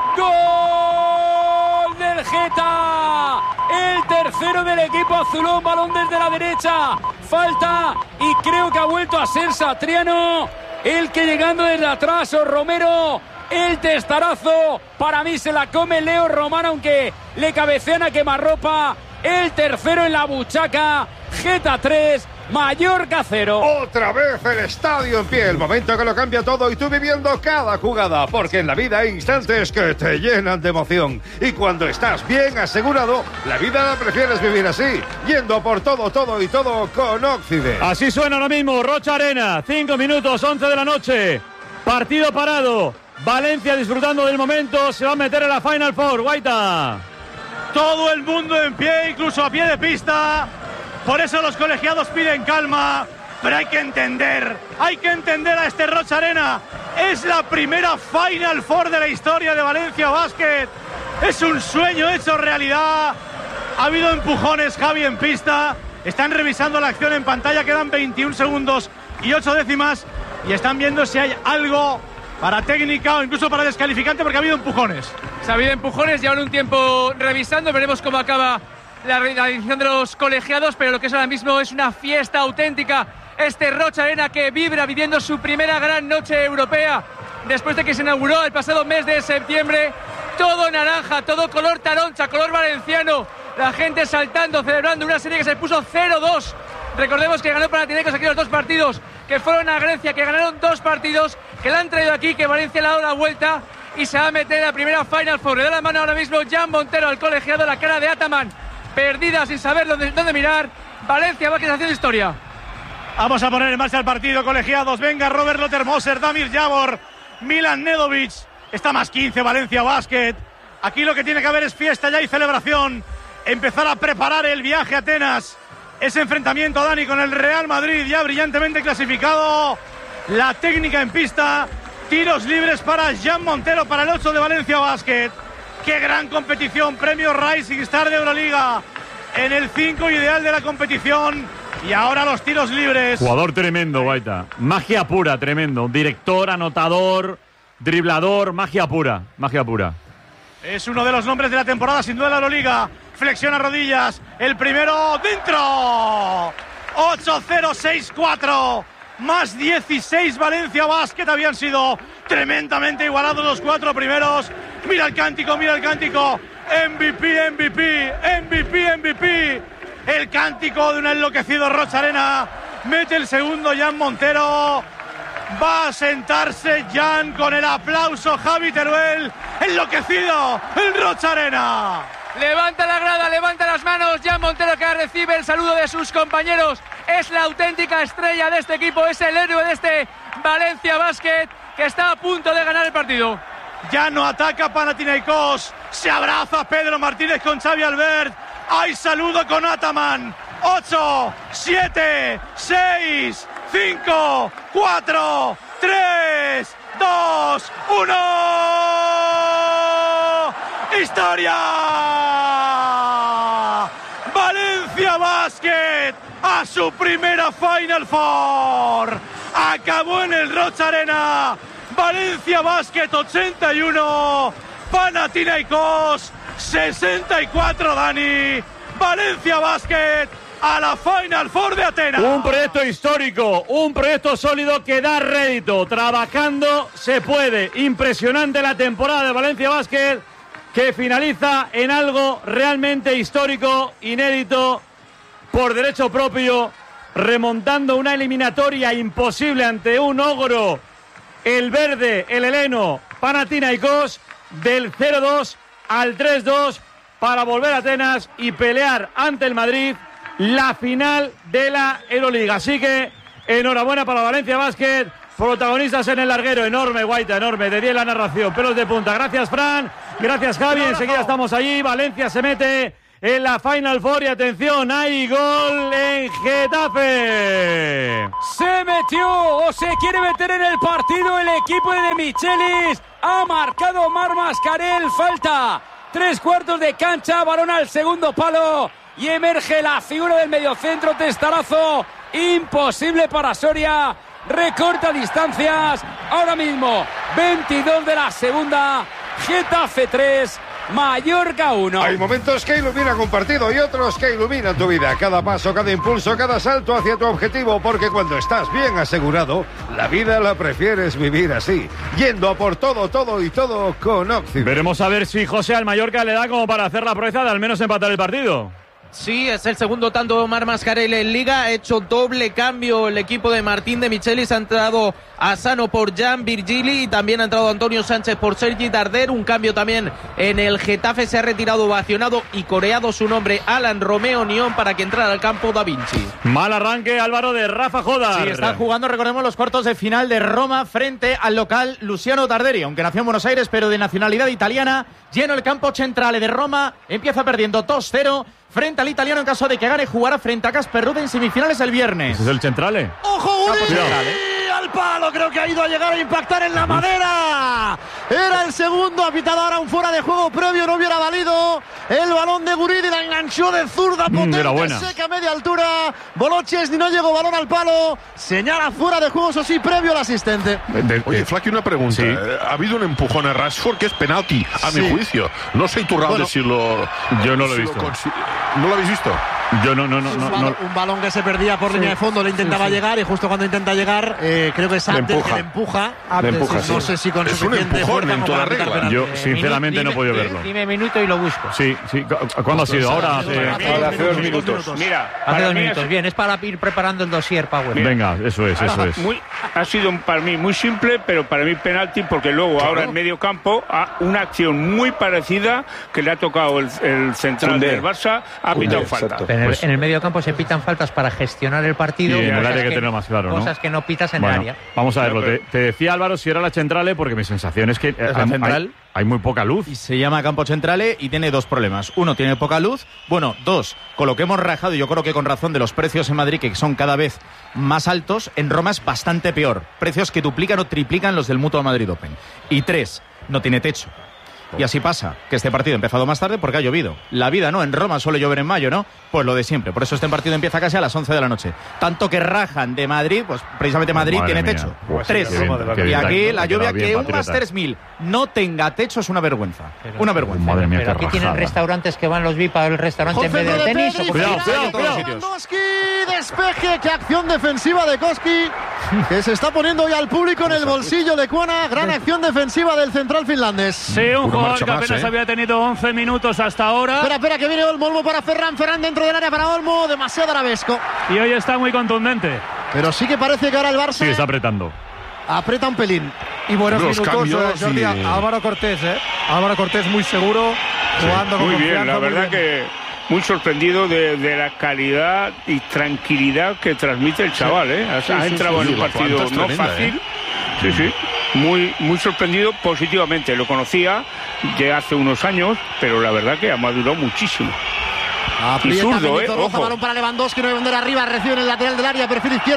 Gol del Geta. El tercero del equipo azulón. Balón desde la derecha. Falta y creo que ha vuelto a ser Satriano el que llegando desde atrás, o Romero, el testarazo. Para mí se la come Leo Román, aunque le cabecean a quemarropa. El tercero en la buchaca. Geta tres, Mallorca cero. Otra vez el estadio en pie, el momento que lo cambia todo y tú viviendo cada jugada, porque en la vida hay instantes que te llenan de emoción y cuando estás bien asegurado, la vida la prefieres vivir así, yendo por todo, todo y todo con Occident. Así suena ahora mismo Rocha Arena, cinco minutos, once de la noche, partido parado, Valencia disfrutando del momento, se va a meter en la Final Four. Guaita. Todo el mundo en pie, incluso a pie de pista. Por eso los colegiados piden calma, pero hay que entender, hay que entender a este Rocha Arena. Es la primera Final Four de la historia de Valencia Basket. Es un sueño hecho realidad. Ha habido empujones, Javi, en pista. Están revisando la acción en pantalla, quedan veintiún segundos y ocho décimas. Y están viendo si hay algo para técnica o incluso para descalificante, porque ha habido empujones. Se ha habido empujones, llevan un tiempo revisando, veremos cómo acaba la edición de los colegiados, pero lo que es ahora mismo es una fiesta auténtica. Este Rocha Arena que vibra viviendo su primera gran noche europea después de que se inauguró el pasado mes de septiembre. Todo naranja, todo color taroncha, color valenciano. La gente saltando, celebrando una serie que se puso cero dos. Recordemos que ganó Panathinaikos aquí los dos partidos, que fueron a Grecia, que ganaron dos partidos, que la han traído aquí, que Valencia le ha dado la vuelta y se va a meter en la primera Final Four. Le da la mano ahora mismo Jan Montero al colegiado, la cara de Ataman perdida sin saber dónde, dónde mirar. Valencia va a quedar haciendo historia. Vamos a poner en marcha el partido, colegiados. Venga, Robert Lotermoser, Damir Javor, Milan Nedovic. Está más quince Valencia Basket. Aquí lo que tiene que haber es fiesta ya y celebración. Empezar a preparar el viaje a Atenas. Ese enfrentamiento, Dani, con el Real Madrid ya brillantemente clasificado. La técnica en pista. Tiros libres para Jan Montero, para el ocho de Valencia Basket. ¡Qué gran competición! Premio Rising Star de Euroliga en el cinco ideal de la competición. Y ahora los tiros libres. Jugador tremendo, Guaita. Magia pura, tremendo. Director, anotador, driblador, magia pura, magia pura. Es uno de los nombres de la temporada, sin duda, de la Euroliga. Flexiona rodillas. El primero dentro. ocho cero seis cuatro. Más dieciséis Valencia Basket. Habían sido tremendamente igualados los cuatro primeros. Mira el cántico, mira el cántico. M V P, M V P, M V P, M V P. El cántico de un enloquecido Rocha Arena. Mete el segundo Jan Montero. Va a sentarse Jan con el aplauso. Javi Teruel. Enloquecido el Rocha Arena. Levanta la grada, levanta las manos. Jan Montero, que recibe el saludo de sus compañeros. Es la auténtica estrella de este equipo. Es el héroe de este Valencia Basket, que está a punto de ganar el partido. Ya no ataca Panathinaikos. Se abraza Pedro Martínez con Xavi Albert. Hay saludo con Ataman. ocho, siete, seis, cinco, cuatro, tres, dos, uno. ¡Historia! Valencia Basket a su primera Final Four. Acabó en el Rocha Arena. Valencia Basket ochenta y uno, Panathinaikos sesenta y cuatro, Dani. Valencia Basket a la Final Four de Atenas. Un proyecto histórico, un proyecto sólido que da rédito. Trabajando se puede. Impresionante la temporada de Valencia Basket, que finaliza en algo realmente histórico, inédito, por derecho propio, remontando una eliminatoria imposible ante un ogro, el verde, el heleno, Panathinaikos, del cero dos al tres dos, para volver a Atenas y pelear ante el Madrid la final de la Euroliga. Así que enhorabuena para Valencia Basket, protagonistas en el larguero. Enorme, Guaita, enorme, de diez la narración, pelos de punta. Gracias, Fran, gracias, Javi, enseguida estamos allí. Valencia se mete en la Final Four y atención, hay gol en Getafe. Se metió o se quiere meter en el partido el equipo de Michelis. Ha marcado Marc Mascarell, falta tres cuartos de cancha, balón al segundo palo y emerge la figura del mediocentro, testarazo imposible para Soria, recorta distancias, ahora mismo veintidós de la segunda, Getafe tres, Mallorca uno. Hay momentos que iluminan un partido y otros que iluminan tu vida. Cada paso, cada impulso, cada salto hacia tu objetivo, porque cuando estás bien asegurado, la vida la prefieres vivir así, yendo a por todo, todo y todo con Occident. Veremos a ver si José al Mallorca le da como para hacer la proeza de al menos empatar el partido. Sí, es el segundo tanto de Marc Mascarell en Liga. Ha hecho doble cambio el equipo de Martín de Michelis. Ha entrado Asano por Jan Virgili y también ha entrado Antonio Sánchez por Sergi Darder. Un cambio también en el Getafe. Se ha retirado ovacionado y coreado su nombre Alan Romeo Nión para que entrara al campo Da Vinci. Mal arranque, Álvaro, de Rafa Jodar. Sí, están jugando, recordemos, los cuartos de final de Roma frente al local Luciano Darderi, aunque nació en Buenos Aires, pero de nacionalidad italiana. Lleno el campo Centrale de Roma. Empieza perdiendo dos cero. Frente al italiano, en caso de que gane, jugará frente a Casper Ruud en semifinales el viernes. ¿Ese es el Centrale? ¡Ojo, Uri! Al palo, creo que ha ido a llegar a impactar en la madera. Era el segundo, ha pitado ahora un fuera de juego previo, no hubiera valido. El balón de Guridi la enganchó de zurda potente, mm, seca a media altura. Boloches ni no llegó balón al palo. Señala fuera de juego, eso sí, previo al asistente. De, Oye, Flaqui, una pregunta. Sí. Ha habido un empujón a Rashford que es penalti, a Sí. mi juicio. No sé Iturralde Bueno, si lo... yo no lo he si visto. consi- ¿No lo habéis visto? Yo no, no, no, un, no, balón, no. un balón que se perdía por línea de fondo, le intentaba sí, sí. llegar y justo cuando intenta llegar, eh, creo que es Le Abdel empuja. que le empuja. Le empuja, No sí. sé si con Es un suficiente empujón fuerza en como toda para pitar regla. penalti. Yo, sinceramente, Dime- no he podido dime- verlo. Dime minuto y lo busco. Sí, sí. ¿Cu- ¿Cuándo ha sido? Ahora hace... Ahora hace dos minutos. Mira, Hace para dos mí minutos. es- Bien, es para ir preparando el dossier, Power. Venga, eso es, eso es. Muy, ha sido para mí muy simple, pero para mí penalti, porque luego ahora en medio campo ha una acción muy parecida que le ha tocado el, el central Koundé. del Barça, ha Koundé, pitado falta. exacto. Pero en, el, Pues- en el medio campo se pitan faltas para gestionar el partido. Y en el cosas área hay que tenerlo más claro, ¿no? Cosas que no pitas en Bueno, el área. vamos a verlo. No, Te, pero- te decía, Álvaro, si era la Centrale, porque mi sensación es que eh, la hay, Central. hay- hay muy poca luz. Y se llama Campo Centrale y tiene dos problemas. Uno, tiene poca luz. Bueno, dos, con lo que hemos rajado, y yo creo que con razón, de los precios en Madrid, que son cada vez más altos, en Roma es bastante peor. Precios que duplican o triplican los del Mutua Madrid Open. Y tres, no tiene techo. Y así pasa, que este partido ha empezado más tarde porque ha llovido. La vida, ¿no? En Roma suele llover en mayo, ¿no? Pues lo de siempre. Por eso este partido empieza casi a las once de la noche. Tanto que rajan de Madrid, pues precisamente Madrid Madre tiene mía. techo. Pues Tres. qué bien, qué Y bien, aquí te- la te lluvia, queda bien, que un patriota. Masters mil no tenga techo es una vergüenza. una vergüenza. Madre mía, Pero qué aquí tienen rajada. restaurantes que van los V I P al restaurante en vez del Concentra de tenis. Pedri, ¿o cómo? Cuidado, final cuidado, de cuidado. Lewandowski, despeje, qué acción defensiva de Koski, que se está poniendo ya al público en el bolsillo de Cuana. Gran acción defensiva del central finlandés. Sí, un Una jugador marcha que más, apenas ¿eh? había tenido once minutos hasta ahora Espera, espera, que viene Olmo, Olmo para Ferran, Ferran dentro del área para Olmo, demasiado arabesco. y hoy está muy contundente. Pero sí que parece que ahora el Barça Sí, está apretando. aprieta un pelín. Y buenos Los minutos, cambios eh, Jordi, y- a Álvaro Cortés, ¿eh? Álvaro Cortés muy seguro, jugando con Muy bien, confianza, la muy verdad bien. que muy sorprendido de, de la calidad y tranquilidad que transmite el chaval, ¿eh? Ha, Sí, ha sí, entrado sí, en un la partido falta es no tremenda, fácil. ¿eh? Sí, sí. Muy, muy sorprendido positivamente. Lo conocía de hace unos años, pero la verdad que ha madurado muchísimo. Aprieta Y zurdo, Benito eh, Roja, ojo. balón para Lewandowski, no hay bandera arriba, recibe en el lateral del área, perfil izquierdo.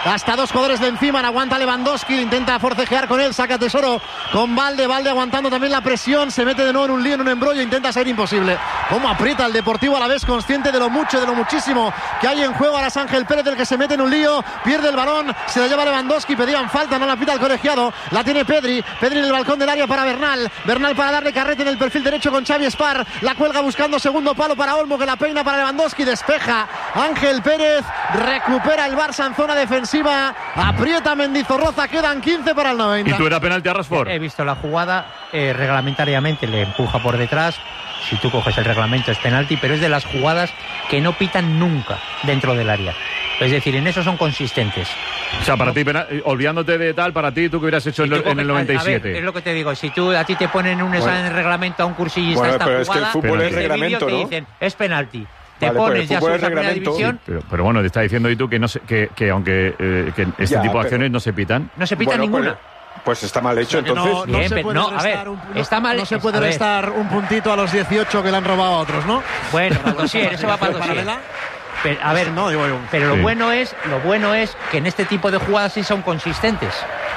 hasta dos jugadores de encima, aguanta Lewandowski, intenta forcejear con él, saca Tesoro con Valde, Valde aguantando también la presión, se mete de nuevo en un lío, en un embrollo, intenta ser imposible. Cómo aprieta el Deportivo Alavés, consciente de lo mucho, de lo muchísimo que hay en juego. Ahora es Ángel Pérez el que se mete en un lío, pierde el balón, se la lleva Lewandowski, pedían falta, no la pita el colegiado, la tiene Pedri, Pedri en el balcón del área para Bernal, Bernal para darle carrete en el perfil derecho con Xavi Espar, la cuelga buscando segundo palo para Olmo, que la peina para Lewandowski, despeja Ángel Pérez, recupera el Barça en zona defensiva, aprieta Mendizorroza, quedan quince para el noventa. ¿Y tú era penalti a Rashford? He visto la jugada, eh, reglamentariamente le empuja por detrás. Si tú coges el reglamento es penalti, pero es de las jugadas que no pitan nunca dentro del área. Es decir, en eso son consistentes. O sea, para ti, pena, olvidándote de tal, para ti, ¿tú qué hubieras hecho en, coges, en el noventa y siete? A ver, es lo que te digo, si tú a ti te ponen un examen bueno. de reglamento a un cursillista Bueno, esta pero jugada, es que el fútbol es este reglamento, vídeo ¿no? te dicen, es penalti. Te Vale, pones pues ya el fútbol subes es a primera reglamento. división. Sí, pero, pero bueno, te está diciendo y tú que, no se, que, que aunque eh, que este Ya, tipo de pero- acciones no se pitan. No se pita Bueno, ninguna. Pues, pues está mal hecho, O sea, que no- entonces. no Bien, se pero puede no, a ver, restar un- está mal- no se es- puede a ver. restar un puntito a los dieciocho que le han robado a otros, ¿no? Bueno, para el dossier, eso va para el dossier. ¿Paralela? Pero, a ver, No, digo yo. pero lo Sí. bueno es, lo bueno es que en este tipo de jugadas sí son consistentes.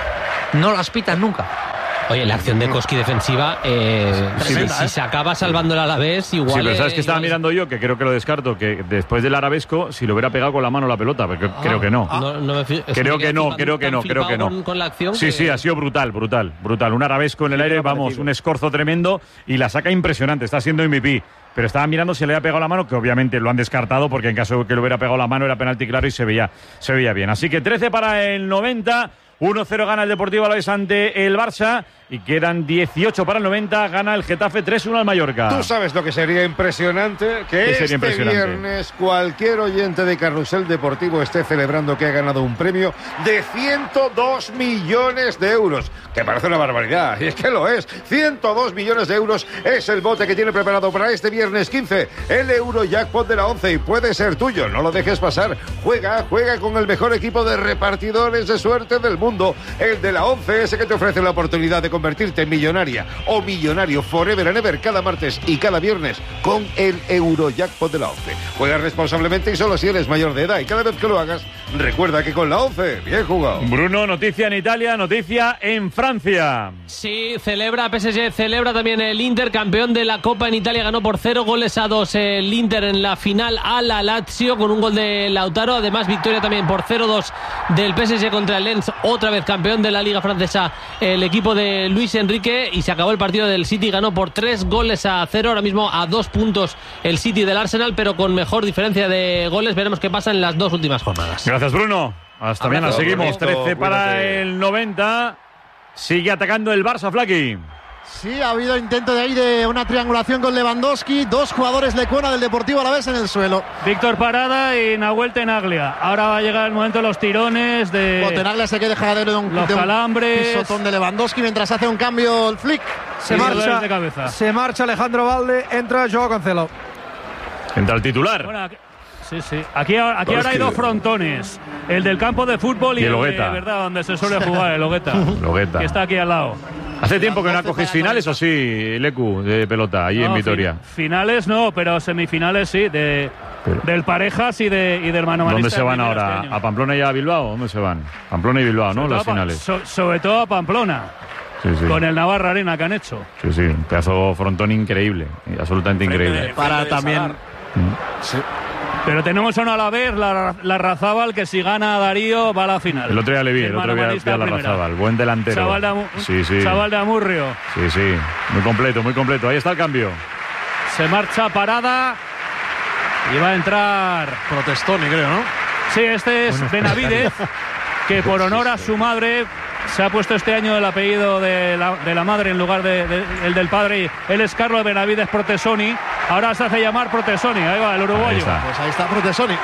No las pitan nunca. Oye, la acción de Koski defensiva, eh, si, Tremenda, si ¿eh? se acaba salvando el Alavés, igual. Sí, pero ¿sabes eh, que estaba igual- mirando yo? Que creo que lo descarto, que después del arabesco, si lo hubiera pegado con la mano la pelota, porque creo que no. No, no me fi- es Creo me quedé que no, flipando- creo que tan no, creo que flipado no. Con, con la acción. Sí, que- sí, ha sido brutal, brutal, brutal. Un arabesco en el aire, vamos, un escorzo tremendo y la saca impresionante, está siendo M V P. Pero estaba mirando si le había pegado la mano, que obviamente lo han descartado, porque en caso de que le hubiera pegado la mano era penalti claro y se veía, se veía bien. Así que trece para el noventa, uno cero gana el Deportivo Alavés ante el Barça y quedan dieciocho para el noventa, gana el Getafe tres uno al Mallorca. Tú sabes lo que sería impresionante, que ¿Qué este sería impresionante? viernes cualquier oyente de Carrusel Deportivo esté celebrando que ha ganado un premio de ciento dos millones de euros, que parece una barbaridad, y es que lo es. ciento dos millones de euros es el bote que tiene preparado para este viernes quince, el Eurojackpot de la once, y puede ser tuyo, no lo dejes pasar. Juega, juega con el mejor equipo de repartidores de suerte del mundo, el de la once, ese que te ofrece la oportunidad de convertirte en millonaria o millonario forever and ever cada martes y cada viernes con el Eurojackpot de la once. Juega responsablemente y solo si eres mayor de edad, y cada vez que lo hagas, recuerda que con la once, bien jugado. Bruno, noticia en Italia, noticia en Francia. Sí, celebra P S G, celebra también el Inter, campeón de la Copa en Italia, ganó por cero goles a dos el Inter en la final a la Lazio con un gol de Lautaro, además victoria también por cero dos del P S G contra el Lens, otra vez campeón de la Liga Francesa el equipo de Luis Enrique, y se acabó el partido del City, ganó por tres goles a cero, ahora mismo a dos puntos el City del Arsenal, pero con mejor diferencia de goles, veremos qué pasa en las dos últimas jornadas. Gracias, Bruno. Hasta mañana, Abrazo, seguimos. Bruno. trece para Cuídate. el noventa. Sigue atacando el Barça, Flaky. Sí, ha habido intento de ahí de una triangulación con Lewandowski. Dos jugadores Lecuona del Deportivo Alavés en el suelo. Víctor Parada y Nahuel Tenaglia. Ahora va a llegar el momento de los tirones, de Tenaglia se queda dejadero de un, los de un calambres. pisotón de Lewandowski mientras hace un cambio el Flick. Se y marcha, dolores de cabeza. se marcha Alejandro Valde, entra Joao Cancelo. Entra el titular. Bueno, aquí- sí, sí. Aquí, ahora- aquí Pero ahora es hay que- dos frontones. El del campo de fútbol y, Y el el de Ogueta. verdad, donde se suele jugar, el Ogueta. Logueta. Que está aquí al lado. Hace tiempo que no coges finales, ¿o sí, Lecu, de pelota, ahí en No, Vitoria? fin- finales no, pero semifinales sí, de, del parejas y, de, y del mano ¿Dónde se van primeros ahora? este año. ¿A Pamplona y a Bilbao? ¿Dónde se van? Pamplona y Bilbao, ¿no? Sobre Las todo a Pa- finales. so- sobre todo a Pamplona, Sí, sí. con el Navarra Arena que han hecho. Sí, sí. Un pedazo frontón increíble. Absolutamente increíble. Para también. Pero tenemos uno a la vez, la, la Razábal, que si gana Darío va a la final. El otro día le vi, el otro día vi manomanista a la primera. Razábal. Buen delantero. Chaval de, Amu- Sí, sí. Chaval de Amurrio. Sí, sí. Muy completo, muy completo. Ahí está el cambio. Se marcha Parada y va a entrar. Protestoni, creo, ¿no? Sí, este es Benavidez, que por honor a su madre se ha puesto este año el apellido de la, de la madre en lugar de, de- el del padre. Él es Carlos Benavidez Protesoni. Ahora se hace llamar Protesoni. Ahí va el uruguayo. Ahí está. Pues ahí está Protestoni.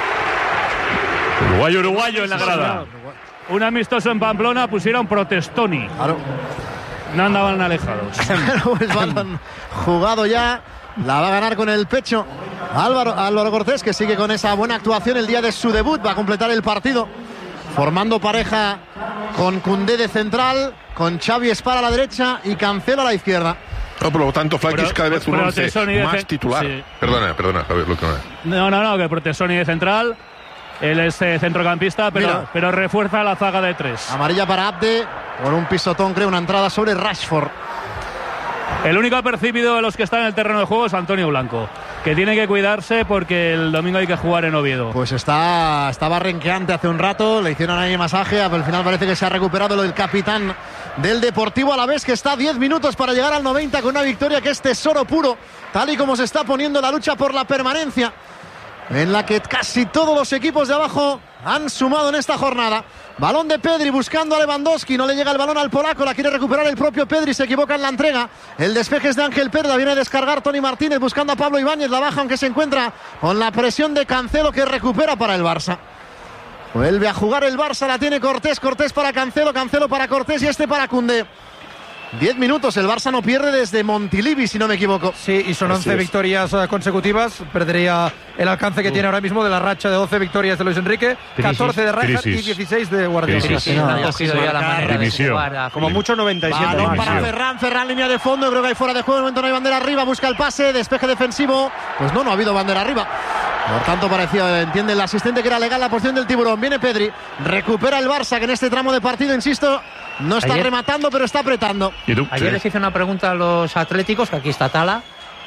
Uruguayo, uruguayo en la grada. Un amistoso en Pamplona pusieron Protestoni. Claro. No andaban alejados. Pero el balón jugado ya. La va a ganar con el pecho Álvaro, Álvaro Cortés, que sigue con esa buena actuación el día de su debut. Va a completar el partido, formando pareja con Koundé de central, con Xavi Espar a la derecha y Cancelo a la izquierda. No, por lo tanto, Flaky es cada vez un Pero once Tessoni de más cen- titular. sí. Perdona, perdona, Javier, lo que no es. No, no, no, que Protesoni de central. Él es eh, centrocampista, pero, pero refuerza la zaga de tres. Amarilla para Abde, con un pisotón, creo, una entrada sobre Rashford. El único apercibido de los que están en el terreno de juego es Antonio Blanco, que tiene que cuidarse porque el domingo hay que jugar en Oviedo. Pues está, estaba renqueante hace un rato, le hicieron ahí masaje, pero al final parece que se ha recuperado lo del capitán del Deportivo Alavés, que está a diez minutos para llegar al noventa con una victoria que es tesoro puro, tal y como se está poniendo la lucha por la permanencia, en la que casi todos los equipos de abajo han sumado en esta jornada. Balón de Pedri buscando a Lewandowski, no le llega el balón al polaco, la quiere recuperar el propio Pedri, se equivoca en la entrega. El despeje es de Ángel Pérez, la viene a descargar Toni Martínez buscando a Pablo Ibáñez, la baja aunque se encuentra con la presión de Cancelo, que recupera para el Barça. Vuelve a jugar el Barça, la tiene Cortés, Cortés para Cancelo, Cancelo para Cortés y este para Koundé. Diez minutos, el Barça no pierde desde Montilivi, si no me equivoco. Sí, y son once victorias consecutivas. Perdería el alcance que uh. tiene ahora mismo de la racha de doce victorias de Luis Enrique, crisis, catorce de Rijkaard y dieciséis de Guardiola. Crisis, no, no, cogido ya la manera de jugar. Como mucho noventa y siete. Balón para Ferran, Ferran línea de fondo, creo que hay fuera de juego, de momento no hay bandera arriba, busca el pase, despeje defensivo. Pues no, no ha habido bandera arriba. Por tanto, parecía, entiende el asistente, que era legal la posición del tiburón. Viene Pedri, recupera el Barça, que en este tramo de partido, insisto, no está ayer, rematando, pero está apretando. Ayer les hice una pregunta a los atléticos, que aquí está Tala,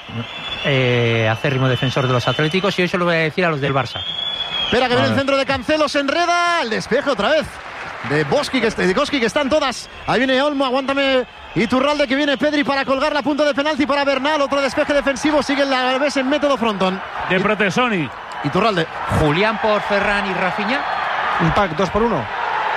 eh, acérrimo defensor de los atléticos, y hoy se lo voy a decir a los del Barça. Espera que viene el centro de Cancelo, se enreda, el despeje otra vez de Boski, que, de Koski, que están todas. Ahí viene Olmo, aguántame Iturralde, que viene Pedri para colgar la punta de penalti para Bernal, otro despeje defensivo, sigue el Alavés en método frontón. De Protesoni. Iturralde. Julián por Ferran y Rafinha. Un pack dos por uno.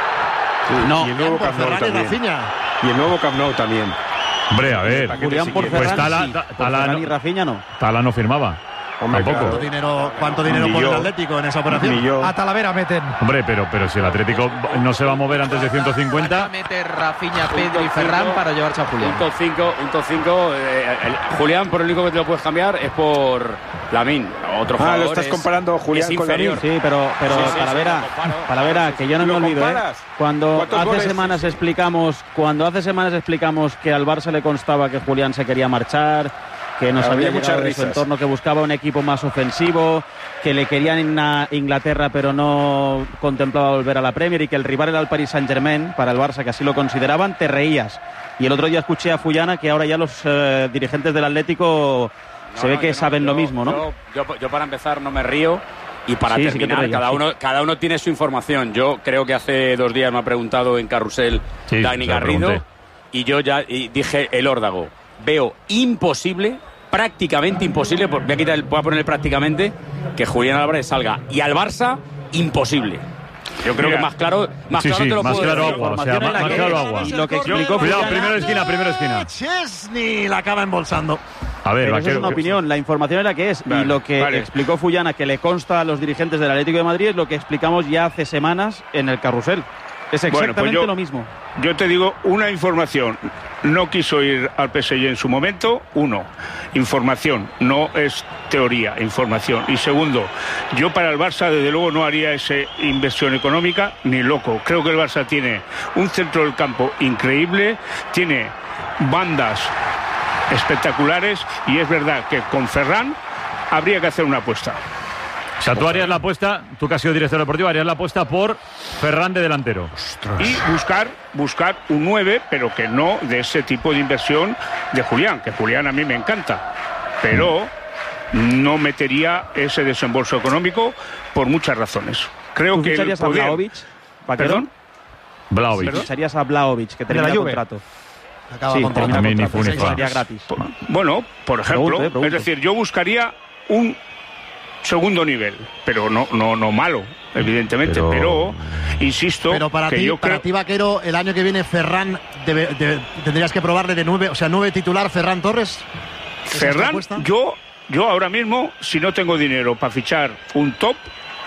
Sí, no, y el nuevo Camp Nou también. Y el nuevo Camp Nou también. Hombre, a ver. Julián por Ferran, pues Tala, sí. Tala, Tala no, y Rafinha no. Tala no firmaba. Hombre, tampoco. ¿Cuánto dinero, cuánto dinero pone el Atlético en esa operación? A Talavera meten. Hombre, pero, pero si el Atlético no se va a mover antes de ciento cincuenta. Meter Rafinha, Pedri y Ferran para llevarse a Julián. Un top cinco, un top cinco. Eh, el, Julián, por el único que te lo puedes cambiar es por Lamine. Otro jugador. Ah, lo estás es, comparando Julián con Lamine. Sí, pero, pero sí, sí, Talavera, sí, Talavera, que yo no me olvido, ¿eh? Cuando hace goles? semanas explicamos, cuando hace semanas explicamos que al Barça le constaba que Julián se quería marchar, que no sabía mucho de su entorno, que buscaba un equipo más ofensivo, que le querían a Inglaterra pero no contemplaba volver a la Premier, y que el rival era el Paris Saint-Germain para el Barça, que así lo consideraban, te reías. Y el otro día escuché a Fullana que ahora ya los eh, dirigentes del Atlético no, se ve no, que saben no, lo yo, mismo, ¿no? Yo, yo, yo para empezar no me río. Y para sí, terminar, sí cada, sí. uno, cada uno tiene su información. Yo creo que hace dos días me ha preguntado en Carrusel sí, Dani Garrido, y yo ya y dije el órdago. Veo imposible, prácticamente imposible, voy a, quitar el, voy a poner prácticamente, que Julián Álvarez salga. Y al Barça, imposible. Yo creo Mira, que más claro, más sí, claro sí, te lo más puedo claro decir. agua, o sea, más, más claro agua. Y lo que explicó Cuidado, Fullana, primera esquina, primera esquina. Chesney la acaba embolsando. A ver, pero vaquero, esa es una opinión, la información es la que es. Vale, y lo que vale. explicó Fullana, que le consta a los dirigentes del Atlético de Madrid, es lo que explicamos ya hace semanas en el Carrusel. Es exactamente bueno, pues yo, lo mismo. Yo te digo una información. No quiso ir al P S G en su momento. Uno, información, no es teoría, información. Y segundo, yo para el Barça desde luego no haría esa inversión económica ni loco. Creo que el Barça tiene un centro del campo increíble, tiene bandas espectaculares, y es verdad que con Ferran habría que hacer una apuesta. O sea, tú harías la apuesta, tú que has sido director deportivo, harías la apuesta por Ferran de delantero. Ostras. Y buscar, buscar un nueve, pero que no de ese tipo de inversión de Julián, que Julián a mí me encanta, pero no metería ese desembolso económico por muchas razones. Creo que el poder... a Vlahovic? ¿Perdón? Vlahovic. ¿Perdón? Ficharías a Vlahovic, que termina el contrato. Acaba sí, contrato. termina el contrato. Sí, sería gratis. Bueno, por ejemplo, pregunte, pregunte. Es decir, yo buscaría un segundo nivel, pero no no no malo, evidentemente, pero, pero insisto, pero para que ti, yo para creo... ti, Vaquero, el año que viene Ferran debe, debe, tendrías que probarle de nueve, o sea, nueve titular Ferran Torres. Ferran, yo yo ahora mismo, si no tengo dinero para fichar un top,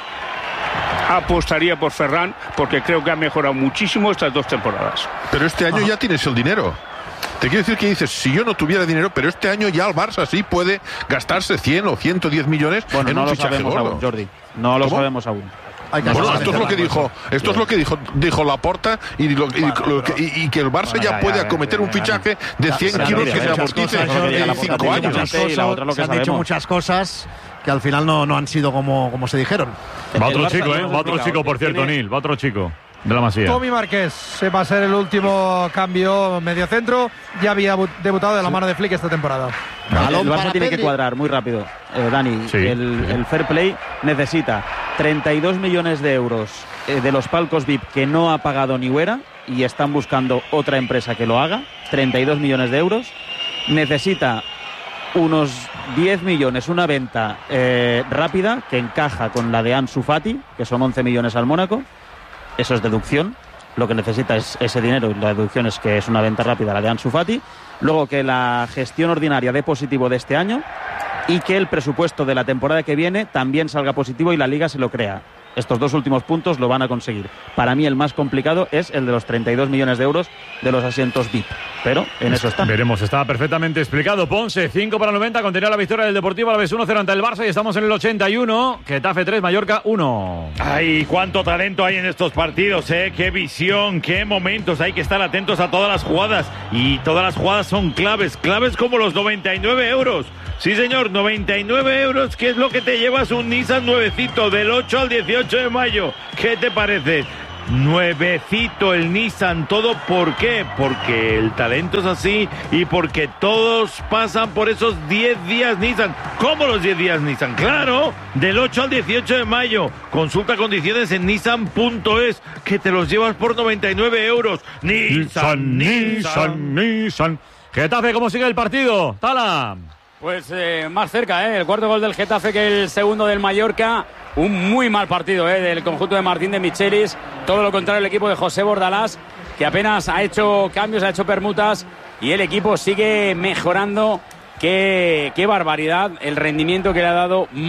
apostaría por Ferran, porque creo que ha mejorado muchísimo estas dos temporadas. Pero este año Ajá. ya tienes el dinero. Te quiero decir que dices, si yo no tuviera dinero, pero este año ya el Barça sí puede gastarse cien o ciento diez millones bueno, en no un lo fichaje sabemos gordo. aún, Jordi. No lo ¿Cómo? sabemos aún. Bueno, esto es lo que dijo, esto es lo que dijo, dijo Laporta, y, lo, y, lo, y, y que el Barça bueno, ya, ya puede ya, acometer ya, un fichaje de cien kilos que se amortice en cinco años. Han dicho muchas cosas que al final no, no han sido como, como se dijeron. Va otro chico, ¿eh? Va otro chico, por cierto, Nil. Va otro chico de la Masía. Tommy Márquez se va a ser el último cambio mediocentro. Ya había debutado de la mano de Flick esta temporada. El Barça tiene que cuadrar muy rápido, eh, Dani. Sí, el, sí. el Fair Play necesita treinta y dos millones de euros eh, de los palcos V I P que no ha pagado ni Huera y están buscando otra empresa que lo haga. treinta y dos millones de euros. Necesita unos diez millones, una venta eh, rápida que encaja con la de Ansu Fati, que son once millones al Mónaco. Eso es deducción. Lo que necesita es ese dinero y la deducción es que es una venta rápida, la de Ansu Fati. Luego que la gestión ordinaria dé positivo de este año y que el presupuesto de la temporada que viene también salga positivo y la Liga se lo crea. Estos dos últimos puntos lo van a conseguir. Para mí el más complicado es el de los treinta y dos millones de euros de los asientos V I P. Pero en eso está. Veremos, está perfectamente explicado. Ponce, cinco para noventa, continúa la victoria del Deportivo Alavés uno cero ante el Barça y estamos en el ochenta y uno. Getafe tres, Mallorca uno. Ay, cuánto talento hay en estos partidos, ¿eh? Qué visión, qué momentos. Hay que estar atentos a todas las jugadas. Y todas las jugadas son claves, claves como los noventa y nueve euros. Sí, señor, noventa y nueve euros, ¿qué es lo que te llevas un Nissan nuevecito del ocho al dieciocho de mayo? ¿Qué te parece? Nuevecito el Nissan, ¿todo por qué? Porque el talento es así y porque todos pasan por esos diez días Nissan. ¿Cómo los diez días Nissan? Claro, del ocho al dieciocho de mayo. Consulta condiciones en nissan punto es, que te los llevas por noventa y nueve euros. Nissan, Nissan, Nissan, Nissan. Getafe, ¿cómo sigue el partido? Tala. Pues eh, más cerca, ¿eh? El cuarto gol del Getafe que el segundo del Mallorca. Un muy mal partido ¿eh? del conjunto de Martín de Michelis. Todo lo contrario el equipo de José Bordalás, que apenas ha hecho cambios, ha hecho permutas y el equipo sigue mejorando. Qué, qué barbaridad el rendimiento que le ha dado